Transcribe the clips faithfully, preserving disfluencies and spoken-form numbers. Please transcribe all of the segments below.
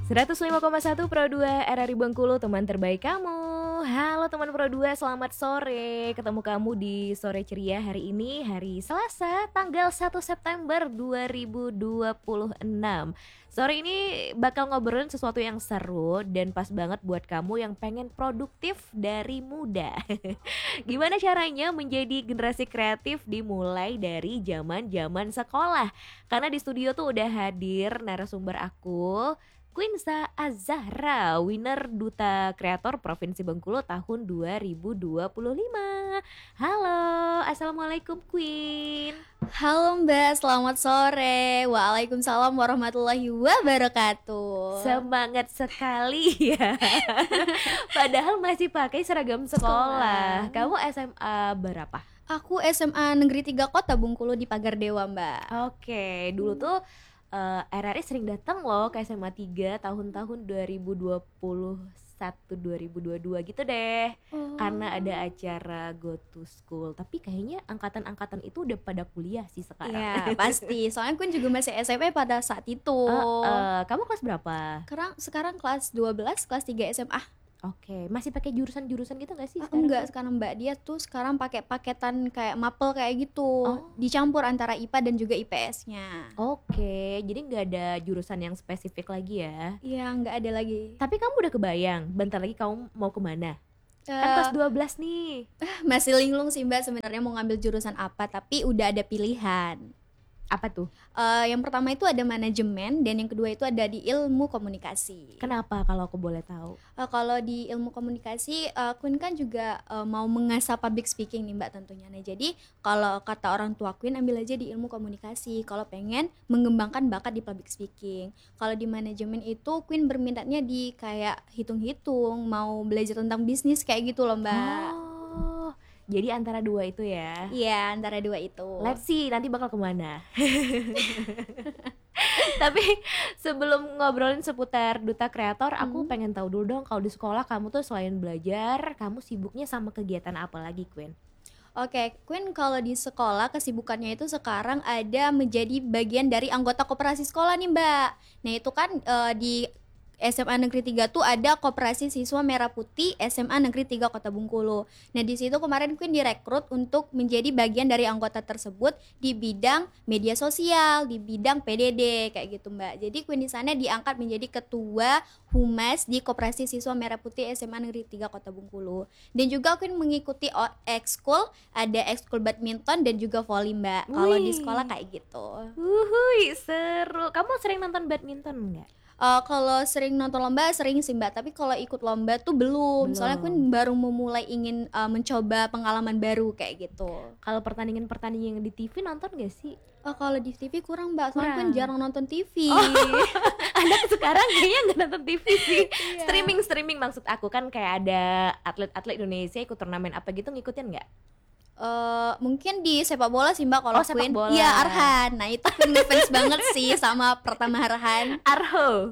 seratus lima koma satu Pro dua R R I Bengkulu, teman terbaik kamu. Halo teman Pro dua, selamat sore. Ketemu kamu di Sore Ceria hari ini, hari Selasa, tanggal satu September dua ribu dua puluh enam. Sore ini bakal ngobrolin sesuatu yang seru dan pas banget buat kamu yang pengen produktif dari muda. Gimana caranya menjadi generasi kreatif dimulai dari zaman-zaman sekolah? Karena di studio tuh udah hadir narasumber aku, Quinsa Azahra, winner Duta Kreator Provinsi Bengkulu tahun dua ribu dua puluh lima. Halo, Assalamualaikum Queen. Halo Mbak, selamat sore. Waalaikumsalam warahmatullahi wabarakatuh. Semangat sekali ya. Padahal masih pakai seragam sekolah. Sekolah. Kamu S M A berapa? Aku S M A Negeri tiga Kota Bengkulu di Pagar Dewa, Mbak. Oke, dulu tuh uh, R R I sering datang loh ke S M A tiga tahun-tahun dua ribu dua puluh satu dua ribu dua puluh dua gitu deh. Oh. Karena ada acara Go to School. Tapi kayaknya angkatan-angkatan itu udah pada kuliah sih sekarang. Iya, pasti. Soalnya aku juga masih S M P pada saat itu. Uh, uh, kamu kelas berapa? Sekarang sekarang kelas dua belas, kelas tiga S M A. Oke, masih pakai jurusan-jurusan gitu gak sih Ah, sekarang? enggak, sekarang Mbak, dia tuh sekarang pakai paketan kayak mapel kayak gitu. Oh. Dicampur antara I P A dan juga I P S-nya. Oke, jadi nggak ada jurusan yang spesifik lagi ya? Iya, enggak ada lagi. Tapi kamu udah kebayang, bentar lagi kamu mau kemana? Kan Eh, kelas dua belas nih. masih linglung sih Mbak, sebenarnya mau ngambil jurusan apa, tapi udah ada pilihan. Apa tuh? Eh, yang pertama itu ada manajemen dan yang kedua itu ada di ilmu komunikasi. Kenapa kalau aku boleh tahu? Eh, kalau di ilmu komunikasi, eh, Queen kan juga eh, mau mengasah public speaking nih Mbak tentunya. Nah jadi kalau kata orang tua Queen, ambil aja di ilmu komunikasi kalau pengen mengembangkan bakat di public speaking. Kalau di manajemen itu Queen berminatnya di kayak hitung-hitung, mau belajar tentang bisnis kayak gitu loh Mbak. Oh, jadi antara dua itu ya. Iya, antara dua itu. Let's see nanti bakal kemana. Tapi sebelum ngobrolin seputar Duta Kreator, aku Hmm. pengen tahu dulu dong, kalau di sekolah kamu tuh selain belajar, kamu sibuknya sama kegiatan apa lagi, Queen? Oke, Queen kalau di sekolah kesibukannya itu sekarang ada menjadi bagian dari anggota koperasi sekolah nih Mbak. Nah itu kan eh, di S M A Negeri tiga tuh ada Koperasi Siswa Merah Putih S M A Negeri tiga Kota Bengkulu. Nah di situ kemarin Queen direkrut untuk menjadi bagian dari anggota tersebut di bidang media sosial, di bidang P D D kayak gitu Mbak. Jadi Queen di sana diangkat menjadi ketua humas di Koperasi Siswa Merah Putih S M A Negeri tiga Kota Bengkulu. Dan juga Queen mengikuti o- ekskul, ada ekskul badminton dan juga volley Mbak. Kalau di Wih. sekolah kayak gitu. Wuhui, seru. Kamu sering nonton badminton nggak? Uh, kalau sering nonton lomba sering sih Mbak, tapi kalau ikut lomba tuh belum. Soalnya aku Belum. baru memulai ingin uh, mencoba pengalaman baru kayak gitu. Kalau pertandingan-pertandingan di T V nonton gak sih? Oh, kalau di T V kurang Mbak, soalnya aku Kurang. jarang nonton T V. Anak sekarang kayaknya nggak nonton T V sih. Iya. Streaming streaming maksud aku, kan kayak ada atlet-atlet Indonesia ikut turnamen apa gitu, ngikutin nggak? Uh, mungkin di sepak bola sih Mbak kalau Oh, sepak Queen. bola. Iya, Arhan. Nah itu Queen ngefans banget sih sama Pratama Arhan. Arho.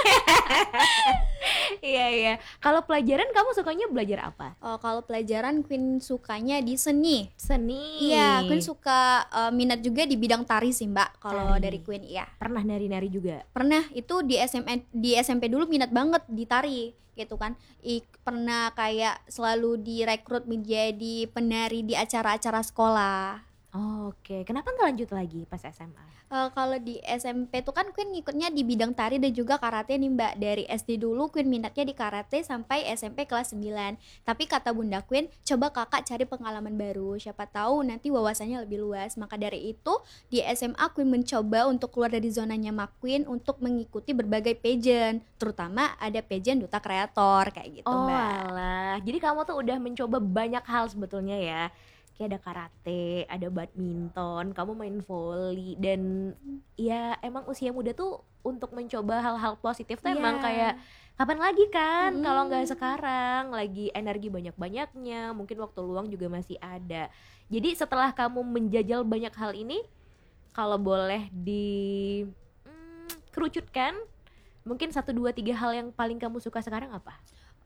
Iya iya. Kalau pelajaran kamu sukanya belajar apa? Oh, kalau pelajaran Queen sukanya di seni. Seni. Iya, Queen suka uh, minat juga di bidang tari sih Mbak. Kalau Tari. dari Queen iya. Pernah nari-nari juga? Pernah, itu di S M A di S M P dulu minat banget di tari gitu kan. I, pernah kayak selalu direkrut menjadi penari di acara-acara sekolah. Oh, oke. Kenapa nggak lanjut lagi pas S M A? Eh, kalau di S M P tuh kan Queen ngikutnya di bidang tari dan juga karate nih Mbak. Dari S D dulu Queen minatnya di karate sampai S M P kelas sembilan. Tapi kata Bunda Queen, coba kakak cari pengalaman baru, siapa tahu nanti wawasannya lebih luas. Maka dari itu di S M A Queen mencoba untuk keluar dari zona nyaman Queen untuk mengikuti berbagai pageant, terutama ada pageant Duta Kreator kayak gitu Oh Mbak. alah, jadi kamu tuh udah mencoba banyak hal sebetulnya ya. Kayak ada karate, ada badminton, kamu main volley, dan ya emang usia muda tuh untuk mencoba hal-hal positif tuh Iya. emang kayak kapan lagi kan, Mm-mm. kalau nggak sekarang, lagi energi banyak-banyaknya, mungkin waktu luang juga masih ada. Jadi setelah kamu menjajal banyak hal ini, kalau boleh di hmm, kerucutkan, mungkin satu dua tiga hal yang paling kamu suka sekarang apa?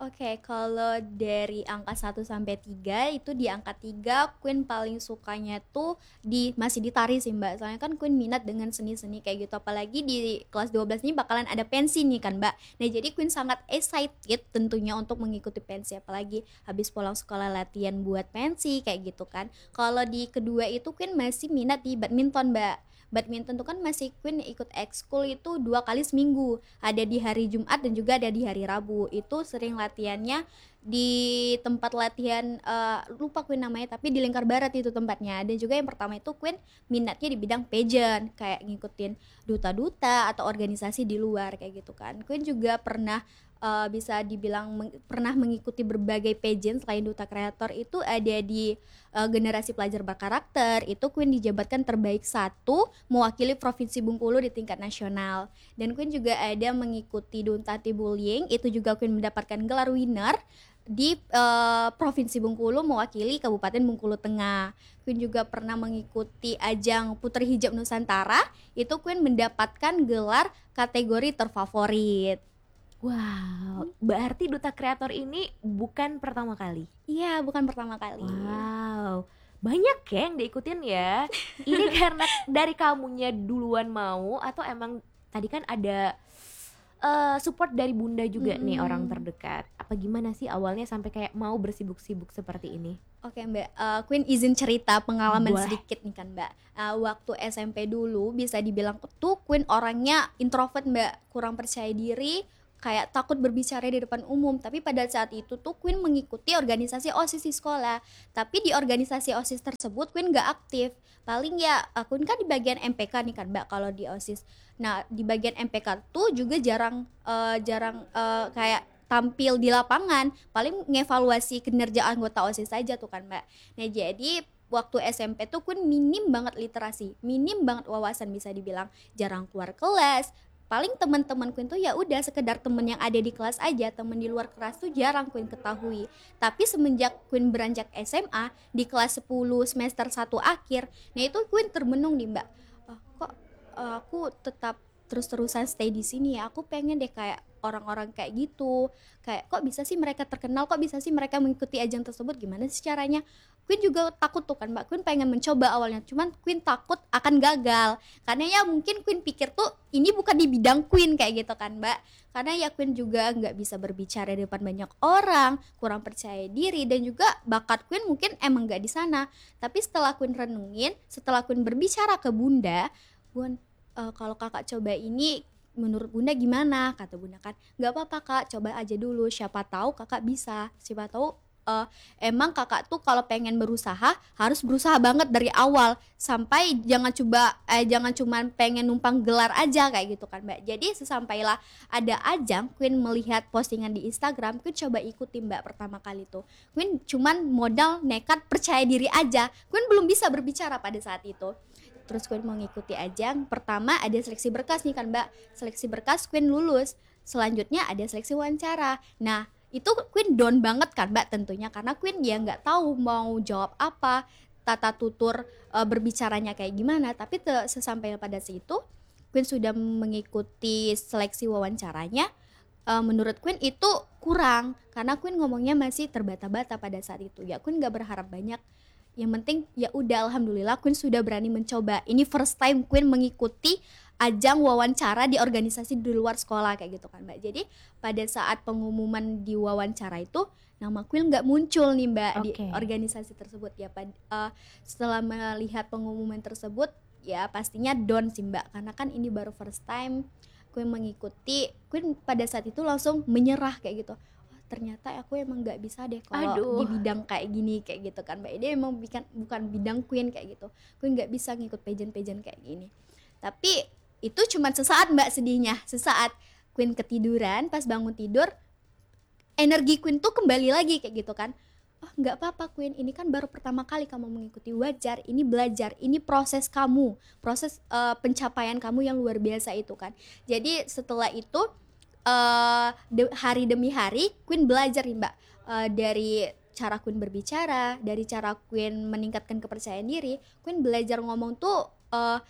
Oke, kalau dari angka satu sampai tiga itu di angka tiga Queen paling sukanya tuh di masih di tari sih Mbak. Soalnya kan Queen minat dengan seni-seni kayak gitu. Apalagi di kelas dua belas ini bakalan ada pensi nih kan Mbak. Nah, jadi Queen sangat excited tentunya untuk mengikuti pensi, apalagi habis pulang sekolah latihan buat pensi kayak gitu kan. Kalau di kedua itu Queen masih minat di badminton Mbak. Badminton tuh kan masih Queen ikut ekskul itu dua kali seminggu, ada di hari Jumat dan juga ada di hari Rabu. Itu sering latihannya di tempat latihan, eh, lupa Queen namanya, tapi di Lingkar Barat itu tempatnya. Dan juga yang pertama itu Queen minatnya di bidang pageant, kayak ngikutin duta-duta atau organisasi di luar kayak gitu kan. Queen juga pernah, eh, bisa dibilang meng- pernah mengikuti berbagai pageant selain duta kreator. Itu ada di eh, generasi pelajar berkarakter, itu Queen dijabatkan terbaik satu mewakili Provinsi Bengkulu di tingkat nasional. Dan Queen juga ada mengikuti Duntati Bullying, itu juga Queen mendapatkan gelar winner di eh, Provinsi Bengkulu mewakili Kabupaten Bengkulu Tengah. Queen juga pernah mengikuti ajang Putri Hijab Nusantara, itu Queen mendapatkan gelar kategori terfavorit. Wow, berarti duta kreator ini bukan pertama kali. Iya, bukan pertama kali. Wow, banyak ya yang diikutin ya. Ini karena dari kamunya duluan mau atau emang tadi kan ada eh, support dari bunda juga nih, orang Mm-mm. terdekat. Apa gimana sih awalnya sampai kayak mau bersibuk-sibuk seperti ini? Oke Mbak, Eh, Queen izin cerita pengalaman Boleh. sedikit nih kan Mbak. Eh, waktu S M P dulu bisa dibilang tuh Queen orangnya introvert Mbak, kurang percaya diri, kayak takut berbicara di depan umum. Tapi pada saat itu tuh Queen mengikuti organisasi OSIS di sekolah. Tapi di organisasi OSIS tersebut Queen gak aktif. Paling ya, eh, Queen kan di bagian M P K nih kan Mbak kalau di OSIS. Nah di bagian M P K tuh juga jarang eh, jarang eh, kayak tampil di lapangan, paling ngevaluasi kinerja anggota OSIS saja tuh kan Mbak. Nah jadi waktu S M P tuh Queen minim banget literasi, minim banget wawasan, bisa dibilang jarang keluar kelas. Paling teman-teman Queen tuh ya udah sekedar temen yang ada di kelas aja, temen di luar kelas tuh jarang Queen ketahui. Tapi semenjak Queen beranjak S M A di kelas sepuluh semester satu akhir, nah itu Queen termenung nih Mbak. "Ah, kok eh, aku tetap terus-terusan stay di sini ya, aku pengen deh kayak orang-orang kayak gitu, kayak kok bisa sih mereka terkenal, kok bisa sih mereka mengikuti ajang tersebut, gimana sih caranya." Queen juga takut tuh kan Mbak, Queen pengen mencoba awalnya, cuman Queen takut akan gagal, karena ya mungkin Queen pikir tuh ini bukan di bidang Queen kayak gitu kan Mbak, karena ya Queen juga nggak bisa berbicara di depan banyak orang, kurang percaya diri, dan juga bakat Queen mungkin emang nggak di sana. Tapi setelah Queen renungin, setelah Queen berbicara ke Bunda, Bun, eh, kalau kakak coba ini menurut Bunda gimana? Kata Bunda kan, nggak apa-apa kak, coba aja dulu, siapa tahu kakak bisa, siapa tahu eh, emang kakak tuh kalau pengen berusaha harus berusaha banget dari awal, sampai jangan coba eh, jangan cuman pengen numpang gelar aja kayak gitu kan Mbak. Jadi sesampailah ada ajang, Queen melihat postingan di Instagram, Queen coba ikuti Mbak. Pertama kali tuh Queen cuman modal nekat percaya diri aja, Queen belum bisa berbicara pada saat itu. Terus Queen mengikuti ajang, pertama ada seleksi berkas nih kan Mbak, seleksi berkas Queen lulus, selanjutnya ada seleksi wawancara. Nah itu Queen down banget kan Mbak tentunya, karena Queen ya nggak tahu mau jawab apa, tata tutur eh, berbicaranya kayak gimana. Tapi te- sesampainya pada situ Queen sudah mengikuti seleksi wawancaranya, eh, menurut Queen itu kurang, karena Queen ngomongnya masih terbata-bata pada saat itu. Ya Queen nggak berharap banyak, yang penting ya udah alhamdulillah Queen sudah berani mencoba. Ini first time Queen mengikuti ajang wawancara di organisasi di luar sekolah kayak gitu kan Mbak. Jadi pada saat pengumuman di wawancara itu nama Queen nggak muncul nih Mbak di Oke. organisasi tersebut ya. Pad- eh, setelah melihat pengumuman tersebut ya pastinya down sih Mbak, karena kan ini baru first time Queen mengikuti. Queen pada saat itu langsung menyerah kayak gitu. "Oh, ternyata aku emang nggak bisa deh kalau Aduh. di bidang kayak gini kayak gitu kan Mbak. Ini emang bukan bukan bidang Queen kayak gitu. Queen nggak bisa ngikut pageant-pageant kayak gini." Tapi itu cuma sesaat Mbak sedihnya, sesaat. Queen ketiduran, pas bangun tidur energi Queen tuh kembali lagi kayak gitu kan. "Oh nggak apa-apa Queen, ini kan baru pertama kali kamu mengikuti, wajar, ini belajar, ini proses kamu, proses eh, pencapaian kamu yang luar biasa itu kan." Jadi setelah itu eh, de- hari demi hari Queen belajar nih Mbak. Eh, dari cara Queen berbicara, dari cara Queen meningkatkan kepercayaan diri, Queen belajar ngomong tuh eh,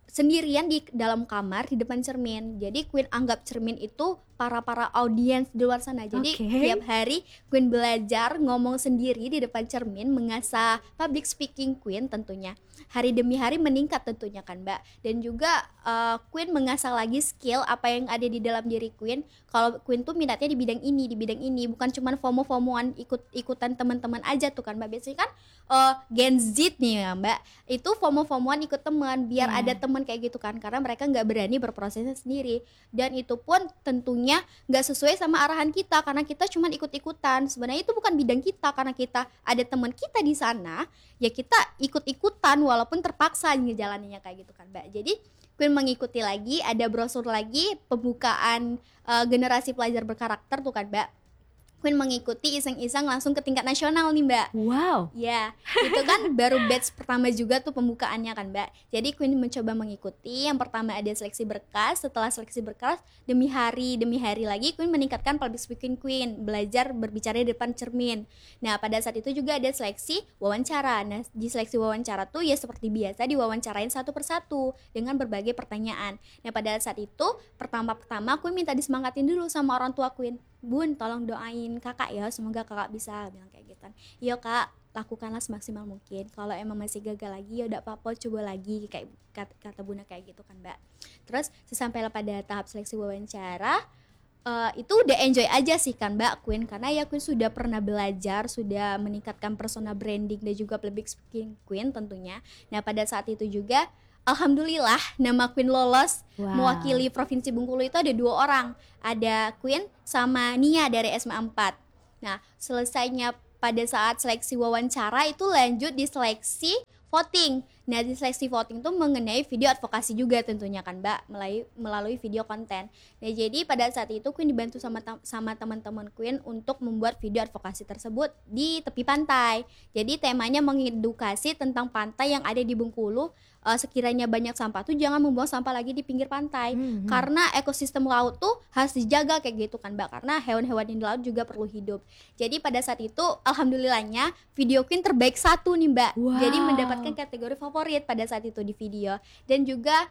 sendirian di dalam kamar di depan cermin. Jadi Queen anggap cermin itu para-para audiens di luar sana. Jadi Oke. tiap hari Queen belajar ngomong sendiri di depan cermin, mengasah public speaking Queen tentunya. Hari demi hari meningkat tentunya kan Mbak. Dan juga uh, Queen mengasah lagi skill apa yang ada di dalam diri Queen. Kalau Queen tuh minatnya di bidang ini, di bidang ini, bukan cuman FOMO-FOMOan ikut-ikutan teman-teman aja tuh kan Mbak. Biasanya kan uh, Gen Z nih ya Mbak, itu FOMO-FOMOan ikut teman biar Yeah. ada teman kayak gitu kan, karena mereka nggak berani berprosesnya sendiri. Dan itu pun tentunya nggak sesuai sama arahan kita, karena kita cuma ikut-ikutan. Sebenarnya itu bukan bidang kita, karena kita ada teman kita di sana, ya kita ikut-ikutan walaupun terpaksa ngejalaninnya kayak gitu kan Mbak. Jadi Queen mengikuti lagi, ada brosur lagi pembukaan uh, generasi pelajar berkarakter tuh kan Mbak. Queen mengikuti iseng-iseng langsung ke tingkat nasional nih Mbak. Wow. Ya, itu kan baru batch pertama juga tuh pembukaannya kan Mbak. Jadi Queen mencoba mengikuti. Yang pertama ada seleksi berkas. Setelah seleksi berkas, demi hari demi hari lagi Queen meningkatkan public speaking Queen, belajar berbicara di depan cermin. Nah pada saat itu juga ada seleksi wawancara. Nah di seleksi wawancara tuh ya seperti biasa diwawancarain satu persatu dengan berbagai pertanyaan. Nah pada saat itu pertama-pertama Queen minta disemangatin dulu sama orang tua Queen. Bun, tolong doain kakak ya, semoga kakak bisa, bilang kayak gitu. Iya kak, lakukanlah semaksimal mungkin. Kalau emang masih gagal lagi, ya udah apa-apa, coba lagi, kayak kata, kata bunda kayak gitu kan Mbak. Terus sesampailah pada tahap seleksi wawancara, uh, itu udah enjoy aja sih kan Mbak Queen, karena ya Queen sudah pernah belajar, sudah meningkatkan personal branding dan juga public speaking Queen tentunya. Nah pada saat itu juga alhamdulillah nama Queen lolos. Wow. Mewakili Provinsi Bengkulu itu ada dua orang, ada Queen sama Nia dari S M A empat. Nah selesainya pada saat seleksi wawancara itu lanjut di seleksi voting. Nah di seleksi voting itu mengenai video advokasi juga tentunya kan Mbak, melalui, melalui video konten. Nah jadi pada saat itu Queen dibantu sama sama teman-teman Queen untuk membuat video advokasi tersebut di tepi pantai. Jadi temanya mengedukasi tentang pantai yang ada di Bengkulu. Uh, sekiranya banyak sampah tuh jangan membuang sampah lagi di pinggir pantai, hmm. karena ekosistem laut tuh harus dijaga kayak gitu kan Mbak, karena hewan-hewan di laut juga perlu hidup. Jadi pada saat itu alhamdulillahnya video Queen terbaik satu nih Mbak. Wow. Jadi mendapatkan kategori favorit pada saat itu di video, dan juga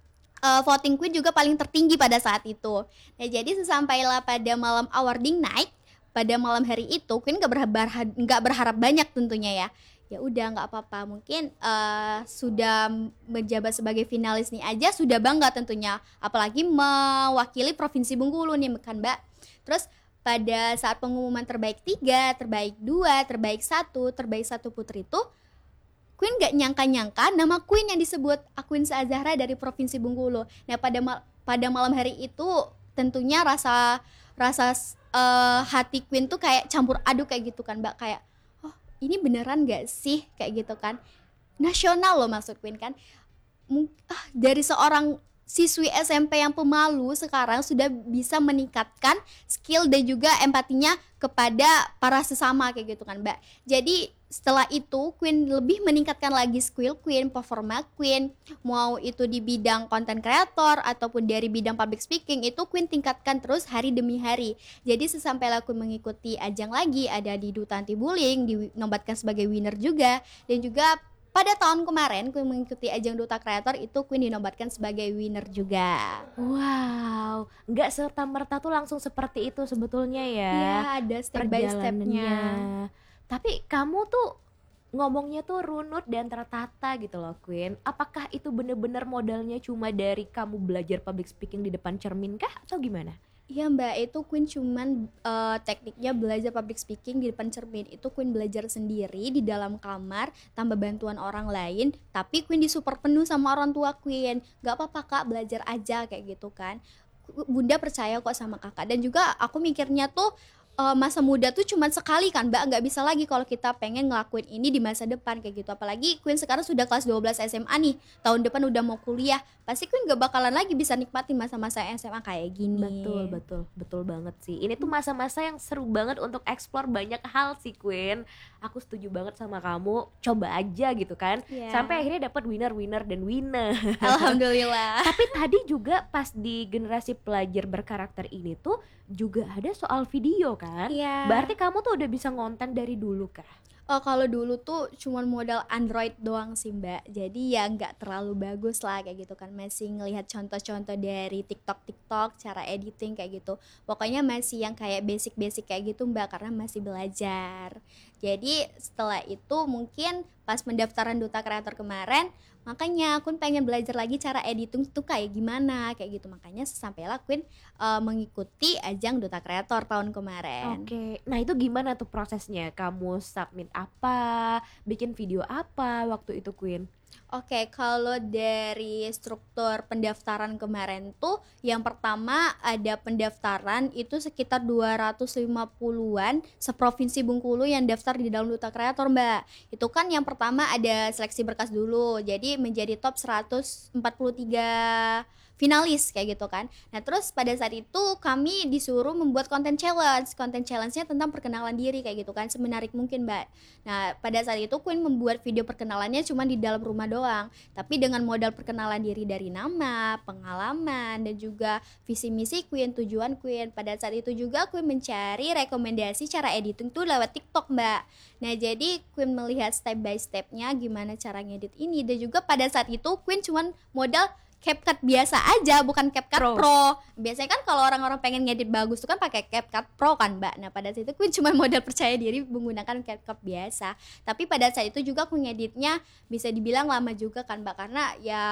uh, voting Queen juga paling tertinggi pada saat itu. Nah jadi sesampailah pada malam awarding night, pada malam hari itu Queen gak berharap, gak berharap banyak tentunya ya. Ya udah nggak apa-apa, mungkin uh, sudah menjabat sebagai finalis nih aja sudah bangga tentunya, apalagi mewakili Provinsi Bengkulu nih kan Mbak. Terus pada saat pengumuman terbaik tiga, terbaik dua, terbaik satu, terbaik satu putri itu Queen nggak nyangka-nyangka nama Queen yang disebut Aquin Azahra dari Provinsi Bengkulu. Nah pada mal- pada malam hari itu tentunya rasa rasa uh, hati Queen tuh kayak campur aduk kayak gitu kan Mbak, kayak ini beneran gak sih kayak gitu kan, nasional loh maksud Queen kan. Mung- ah, dari seorang siswi S M P yang pemalu sekarang sudah bisa meningkatkan skill dan juga empatinya kepada para sesama kayak gitu kan Mbak. Jadi setelah itu Queen lebih meningkatkan lagi skill Queen, performa Queen, mau itu di bidang content creator ataupun dari bidang public speaking, itu Queen tingkatkan terus hari demi hari. Jadi sesampailah Queen mengikuti ajang lagi, ada di Duta Anti Bullying, dinobatkan sebagai winner juga, dan juga pada tahun kemarin Queen mengikuti ajang Duta Kreator, itu Queen dinobatkan sebagai winner juga. Wow, nggak serta-merta tuh langsung seperti itu sebetulnya ya. Iya, ada step by step-nya. Tapi kamu tuh ngomongnya tuh runut dan tertata gitu loh Queen. Apakah itu bener-bener modalnya cuma dari kamu belajar public speaking di depan cermin kah atau gimana? Iya Mbak, itu Queen cuman uh, tekniknya belajar public speaking di depan cermin. Itu Queen belajar sendiri di dalam kamar tanpa bantuan orang lain. Tapi Queen disupport penuh sama orang tua Queen. Gak apa-apa kak, belajar aja kayak gitu kan. Bunda percaya kok sama kakak. Dan juga aku mikirnya tuh Uh, masa muda tuh cuma sekali kan Mbak, nggak bisa lagi kalau kita pengen ngelakuin ini di masa depan kayak gitu. Apalagi Queen sekarang sudah kelas dua belas S M A nih, tahun depan udah mau kuliah, pasti Queen gak bakalan lagi bisa nikmatin masa-masa S M A kayak gini. Betul, betul, betul banget sih. Ini tuh masa-masa yang seru banget untuk explore banyak hal sih Queen. Aku setuju banget sama kamu, coba aja gitu kan, yeah. Sampai akhirnya dapat winner-winner dan winner. Alhamdulillah. Tapi tadi juga pas di generasi pelajar berkarakter ini tuh juga ada soal video kan? Iya. Berarti kamu tuh udah bisa ngonten dari dulu kah? Oh, kalau dulu tuh cuman modal Android doang sih Mbak, jadi ya nggak terlalu bagus lah kayak gitu kan, masih ngelihat contoh-contoh dari TikTok TikTok cara editing kayak gitu. Pokoknya masih yang kayak basic-basic kayak gitu Mbak, karena masih belajar. Jadi setelah itu mungkin pas pendaftaran Duta Kreator kemarin, makanya Queen pengen belajar lagi cara editing tuh kayak gimana kayak gitu, makanya sesampailah Queen uh, mengikuti ajang Duta Kreator tahun kemarin. Oke, nah itu gimana tuh prosesnya? Kamu submit apa? Bikin video apa waktu itu Queen? Oke, kalau dari struktur pendaftaran kemarin tuh yang pertama ada pendaftaran itu sekitar dua ratus lima puluhan seprovinsi Bengkulu yang daftar di dalam Duta Kreator, Mbak. Itu kan yang pertama ada seleksi berkas dulu. Jadi menjadi top seratus empat puluh tiga finalis kayak gitu kan. Nah, terus pada saat itu kami disuruh membuat konten challenge. Konten challenge-nya tentang perkenalan diri kayak gitu kan, semenarik mungkin, Mbak. Nah, pada saat itu Queen membuat video perkenalannya cuma di dalam rumah doang, tapi dengan modal perkenalan diri dari nama, pengalaman, dan juga visi misi Queen, tujuan Queen. Pada saat itu juga Queen mencari rekomendasi cara editing tuh lewat TikTok, Mbak. Nah, jadi Queen melihat step by stepnya gimana cara ngedit ini, dan juga pada saat itu Queen cuma modal CapCut biasa aja, bukan CapCut Pro. Pro. Biasanya kan kalau orang-orang pengen ngedit bagus tuh kan pakai CapCut Pro kan, Mbak. Nah, pada saat itu Queen cuma modal percaya diri menggunakan CapCut biasa. Tapi pada saat itu juga aku ngeditnya bisa dibilang lama juga kan, Mbak, karena ya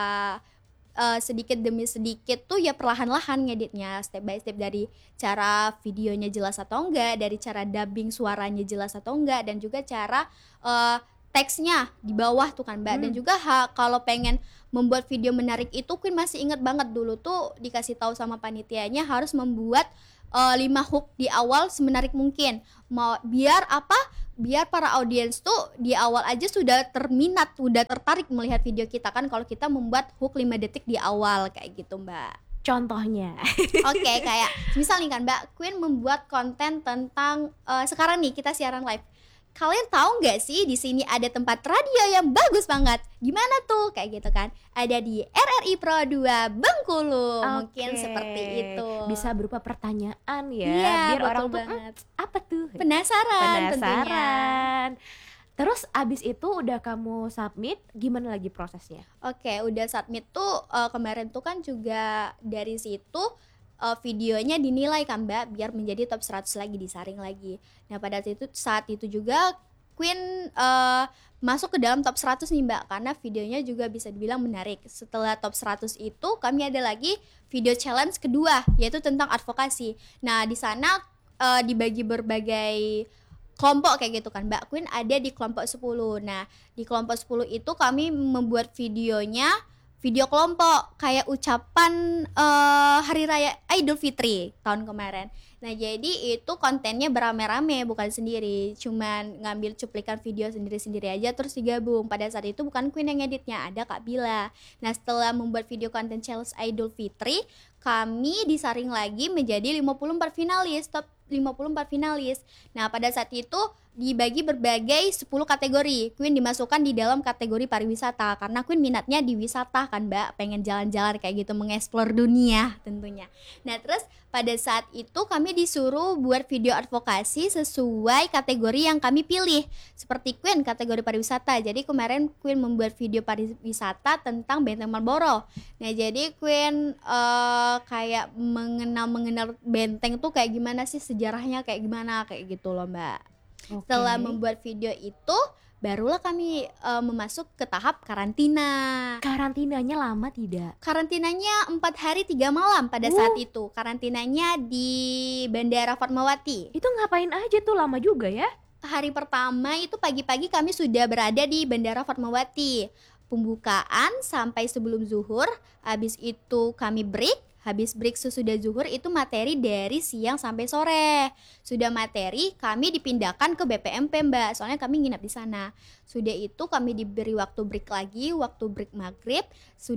uh, sedikit demi sedikit tuh ya perlahan-lahan ngeditnya, step by step, dari cara videonya jelas atau enggak, dari cara dubbing suaranya jelas atau enggak, dan juga cara uh, teksnya di bawah tuh kan, Mbak. Hmm. Dan juga ha, kalau pengen membuat video menarik itu Queen masih inget banget dulu tuh dikasih tahu sama panitianya harus membuat uh, lima hook di awal semenarik mungkin. Mau biar apa? Biar para audiens tuh di awal aja sudah terminat, sudah tertarik melihat video kita kan kalau kita membuat hook lima detik di awal kayak gitu, Mbak. Contohnya. Oke, okay, kayak misal nih kan, Mbak, Queen membuat konten tentang uh, sekarang nih kita siaran live. Kalian tahu nggak sih di sini ada tempat radio yang bagus banget? Gimana tuh? Kayak gitu kan. Ada di R R I Pro dua Bengkulu. Okay. Mungkin seperti itu. Bisa berupa pertanyaan ya, iya, biar orang tuh banget. Hmm, apa tuh? Penasaran, Penasaran. Tentunya. Terus abis itu udah kamu submit, gimana lagi prosesnya? Oke, udah submit tuh uh, kemarin tuh kan juga dari situ Uh, videonya dinilai kan, Mbak, biar menjadi top seratus lagi, disaring lagi. Nah, pada saat itu, saat itu juga Queen uh, masuk ke dalam top seratus nih, Mbak, karena videonya juga bisa dibilang menarik. Setelah top seratus itu kami ada lagi video challenge kedua, yaitu tentang advokasi. Nah, di sana uh, dibagi berbagai kelompok kayak gitu kan, Mbak. Queen ada di kelompok sepuluh. Nah, di kelompok sepuluh itu kami membuat videonya video kelompok kayak ucapan uh, Hari Raya Idul Fitri tahun kemarin. Nah, jadi itu kontennya beramai-ramai, bukan sendiri. Cuman ngambil cuplikan video sendiri-sendiri aja terus digabung. Pada saat itu bukan Queen yang editnya, ada Kak Bila. Nah, setelah membuat video konten challenge Idul Fitri, kami disaring lagi menjadi lima puluh empat finalis, top lima puluh empat finalis. Nah, pada saat itu dibagi berbagai sepuluh kategori. Queen dimasukkan di dalam kategori pariwisata karena Queen minatnya di wisata kan, Mbak, pengen jalan-jalan kayak gitu, mengeksplor dunia tentunya. Nah, terus pada saat itu kami disuruh buat video advokasi sesuai kategori yang kami pilih. Seperti Queen kategori pariwisata. Jadi kemarin Queen membuat video pariwisata tentang Benteng Marlborough. Nah, jadi Queen uh, kayak mengenal-mengenal benteng tuh kayak gimana sih, sejarahnya kayak gimana, kayak gitu loh, Mbak. Okay. Setelah membuat video itu, barulah kami uh, memasuk ke tahap karantina. Karantinanya lama tidak? Karantinanya empat hari tiga malam pada uh. saat itu. Karantinanya di Bandara Fatmawati. Itu ngapain aja tuh, lama juga ya? Hari pertama itu pagi-pagi kami sudah berada di Bandara Fatmawati. Pembukaan sampai sebelum zuhur. Habis itu kami break. Habis break sesudah zuhur itu materi dari siang sampai sore. Sudah materi kami dipindahkan ke B P M P, Mbak. Soalnya kami nginap di sana. Sudah itu kami diberi waktu break lagi, waktu break maghrib. Sudah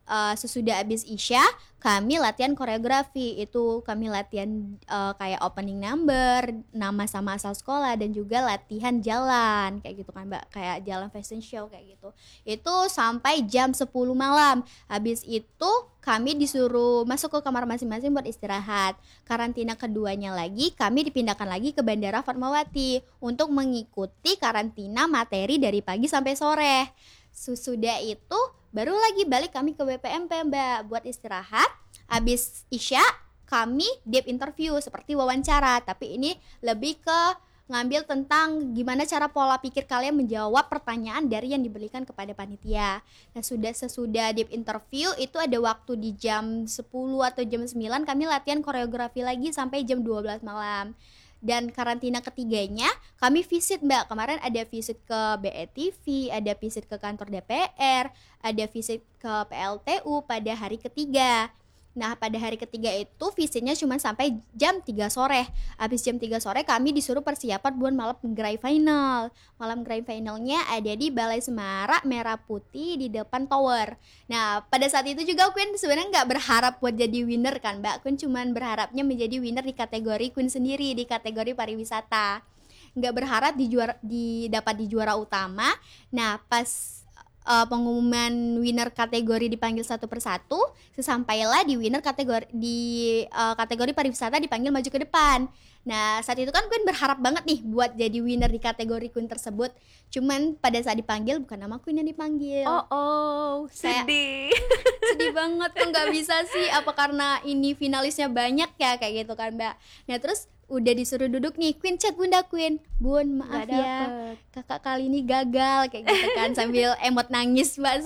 uh, sesudah habis Isya kami latihan koreografi. Itu kami latihan uh, kayak opening number, nama sama asal sekolah, dan juga latihan jalan kayak gitu kan Mbak, kayak jalan fashion show kayak gitu. Itu sampai jam sepuluh malam. Habis itu kami disuruh masuk ke kamar masing-masing buat istirahat. Karantina keduanya lagi kami dipindahkan lagi ke Bandara Fatmawati untuk mengikuti karantina materi dari pagi sampai sore. Sesudah itu baru lagi balik kami ke B P M P Mbak buat istirahat. Habis Isya kami deep interview seperti wawancara, tapi ini lebih ke ngambil tentang gimana cara pola pikir kalian menjawab pertanyaan dari yang diberikan kepada panitia. Nah sudah sesudah deep interview itu ada waktu di jam sepuluh atau jam sembilan kami latihan koreografi lagi sampai jam dua belas malam. Dan karantina ketiganya kami visit Mbak. Kemarin ada visit ke B E T V, ada visit ke kantor D P R, ada visit ke P L T U pada hari ketiga. Nah pada hari ketiga itu visitnya cuma sampai jam tiga sore. Habis jam tiga sore kami disuruh persiapan buat malam grand final. Malam grand finalnya ada di Balai Semarak Merah Putih di depan tower. Nah pada saat itu juga Queen sebenarnya nggak berharap buat jadi winner kan Mbak. Queen cuma berharapnya menjadi winner di kategori Queen sendiri, di kategori pariwisata. Nggak berharap di juara, di dapat di juara utama. Nah pas Uh, pengumuman winner kategori dipanggil satu persatu, sesampailah di winner kategori di uh, kategori pariwisata dipanggil maju ke depan. Nah saat itu kan Queen berharap banget nih buat jadi winner di kategori Queen tersebut. Cuman pada saat dipanggil bukan nama Queen yang dipanggil. Oh oh sedih. Sedih banget kok nggak bisa sih, apa karena ini finalisnya banyak ya kayak gitu kan Mbak. Nah terus udah disuruh duduk nih, Queen chat Bunda Queen, Bun maaf ya kakak kali ini gagal kayak gitu kan sambil emot nangis Mbak.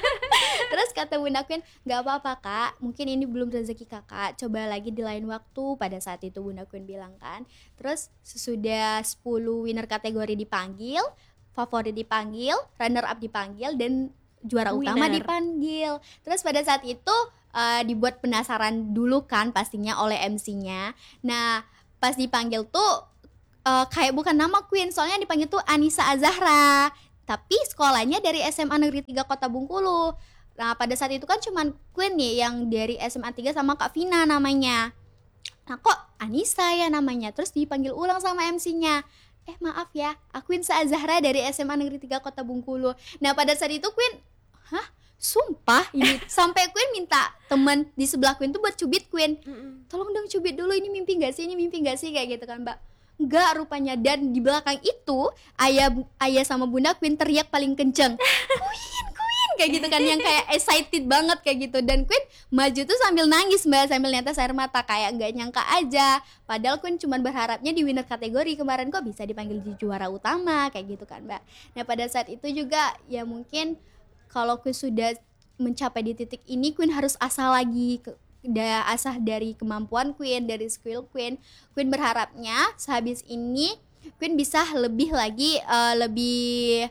Terus kata Bunda Queen, nggak apa-apa kak, mungkin ini belum rezeki kakak, coba lagi di lain waktu. Pada saat itu Bunda Queen bilang kan. Terus sesudah sepuluh winner kategori dipanggil, favorit dipanggil, runner up dipanggil, dan juara Winner. utama dipanggil. Terus pada saat itu uh, dibuat penasaran dulu kan pastinya oleh M C-nya. Nah pas dipanggil tuh uh, kayak bukan nama Queen, soalnya dipanggil tuh Anissa Azahra, tapi sekolahnya dari S M A Negeri tiga Kota Bengkulu. Nah pada saat itu kan cuman Queen nih yang dari S M A tiga sama Kak Vina namanya. Nah kok Anissa ya namanya, terus dipanggil ulang sama M C-nya, eh maaf ya, aku Anissa Azahra dari S M A Negeri tiga Kota Bengkulu. Nah pada saat itu Queen, hah? Sumpah ini sampai Queen minta teman di sebelah Queen tuh buat cubit Queen. Tolong dong cubit dulu, ini mimpi gak sih, ini mimpi gak sih kayak gitu kan Mbak. Enggak rupanya, dan di belakang itu ayah ayah sama Bunda Queen teriak paling kenceng, Queen, Queen kayak gitu kan, yang kayak excited banget kayak gitu. Dan Queen maju tuh sambil nangis Mbak, sambil netes air mata, kayak gak nyangka aja. Padahal Queen cuma berharapnya di winner kategori, kemarin kok bisa dipanggil di juara utama kayak gitu kan Mbak. Nah pada saat itu juga ya mungkin kalau Queen sudah mencapai di titik ini, Queen harus asah lagi, ke, da, asah dari kemampuan Queen, dari skill Queen. Queen berharapnya sehabis ini Queen bisa lebih lagi, uh, lebih